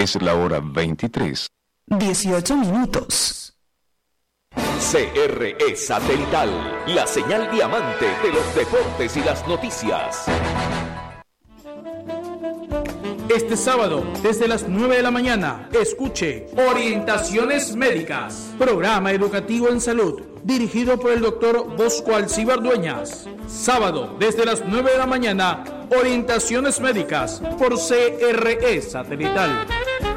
Es la hora 23. 18 minutos. CRE Satelital, la señal diamante de los deportes y las noticias. Este sábado, desde las 9 de la mañana, escuche Orientaciones Médicas, programa educativo en salud, dirigido por el doctor Bosco Alcíbar Dueñas. Sábado, desde las 9 de la mañana, Orientaciones Médicas, por CRE Satelital.